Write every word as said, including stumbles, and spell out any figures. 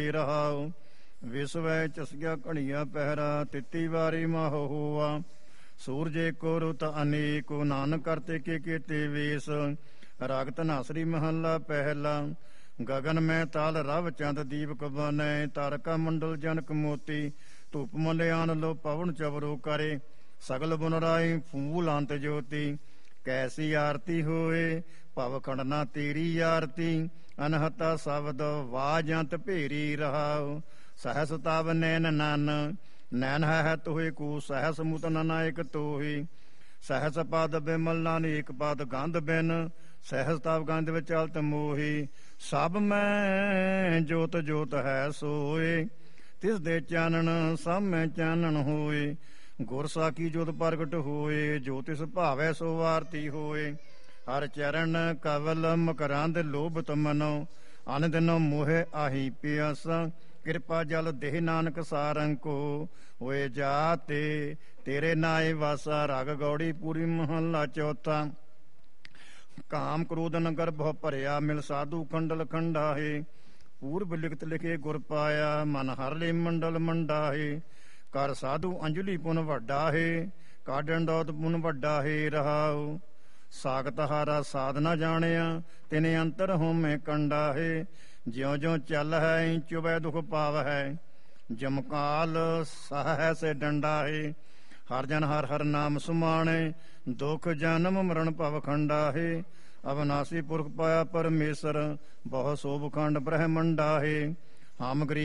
ਰਹਾਉ। ਵਿਸਵੈ ਚਸਗਿਆ ਘਣੀਆ ਪਹਿਰਾ, ਤਿੱਤੀ ਵਾਰੀ ਮਾਹ ਹੋਆ। ਸੂਰਜੇ ਕੋ ਰੁਤ ਅਨੇਕੋ, ਨਾਨਕ ਕਰਤੇ ਕੇ ਕੀਤੇ ਵੇਸ। ਰਾਗ ਧਨਾਸਰੀ ਮਹੱਲਾ ਪਹਿਲਾ। ਗਗਨ ਮੈਂ ਤਾਲ ਰਵ ਚੰਦ ਦੀਪਕ ਬਨੈ, ਤਾਰਕਾ ਮੰਡਲ ਜਨਕ ਮੋਤੀ। ਧੂਪ ਮਲਿਆਨ ਲੋ ਪਵਨ ਚਵਰੋ ਕਰੇ, ਸਗਲ ਬੁਨ ਰਾਈ ਫੂਲ ਅੰਤ ਜੋਤੀ। ਕੈਸੀ ਆਰਤੀ ਹੋਏ ਭਵ ਖੰਡਨਾ ਤੇਰੀ ਆਰਤੀ, ਅਨਹਤਾ ਸ਼ਬਦ ਵਾਜੰਤ ਭੇਰੀ ਰਹਾਉ। ਸਹਸ ਤਵ ਨੈਨ ਨਨ, ਨੈਨ ਹੈ ਤੋਹੇ ਕੋ, ਸਹਸ ਮੁਤ ਨਾਇਕ ਤੋਹੀ। ਸਹਸ ਪਦ ਬਿਮਲ ਨਾਨਕ ਪਦ ਗੰਧ ਬਿਨ, ਸਹਸ ਤਵ ਗੰਧ ਵਿਚਲਤ ਮੋਹੀ। ਸਭ ਮੈਂ ਜੋਤ ਜੋਤ ਹੈ ਸੋਏ, ਤਿਸ ਦੇ ਚਾਨਣ ਸਭ ਮੈਂ ਚਾਨਣ ਹੋਏ। ਗੁਰ ਸਾਖੀ ਜੋਤ ਪ੍ਰਗਟ ਹੋਏ, ਜੋ ਤਿਸ ਭਾਵੈ ਸੋ ਆਰਤੀ ਹੋਏ। ਹਰ ਚਰਨ ਕਵਲ ਮਕਰੰਦ ਲੋਭਤ ਮਨੋ, ਅਨ ਦਿਨੋ ਮੋਹਿ ਆਹੀ ਪਿਆਸਾ। ਕਿਰਪਾ ਜਲ ਦੇਹ ਨਾਨਕ ਸਾਰੰਕੋ, ਹੋਏ ਜਾਤੇ ਤੇਰੇ ਨਾਏ ਵਾਸਾ। ਰਾਗ ਗੌੜੀ ਪੂਰੀ ਮਹੱਲਾ ਚੌਥਾ। ਕਾਮ ਕ੍ਰੋਧਨ ਗਰਭ ਭਰਿਆ, ਮਿਲ ਸਾਧੂ ਖੰਡਲ ਖੰਡਾਹੇ। ਪੂਰਬ ਲਿਖਤ ਲਿਖੇ ਗੁਰ ਪਾਇਆ, ਮਨ ਹਰ ਲੇ ਮੰਡਲ ਮੰਡਾਹੇ। ਕਰ ਸਾਧੂ ਅੰਜਲੀ ਪੁਨ ਵੱਡਾ ਹੈ, ਕਾਢਣ ਦੌਤ ਪੁਨ ਵੱਡਾ ਹੈ ਰਹਾਉ। ਸਾਖਤ ਹਾਰਾ ਸਾਧ ਨਾ ਜਾਣਿਆ, ਤਿਨੇ ਅੰਤਰ ਹੋਮੇ ਕੰਡਾ ਹੈ। ਜਿਉ ਜਿਉ ਚੱਲ ਹੈ ਚੁਬੈ ਦੁਖ ਪਾਵ ਹੈ, ਜਮਕਾਲ ਸਹ ਹੈ ਸੇ ਡੰਡਾ ਹੈ। ਹਰ ਜਨ ਹਰ ਹਰ ਨਾਮ ਸੁਮਾਣੇ, ਦੁਖ ਜਨਮ ਮਰਨ ਭਵ ਖੰਡਾ ਹੈ। ਅਵਨਾਸੀ ਪੁਰਖ ਪਾਇਆ ਪਰਮੇਸ਼ਰ, ਬਹੁ ਸੋਭ ਖੰਡ ਬ੍ਰਹਮੰਡਾ ਹੈ। ਹਮ ਗਰੀਬ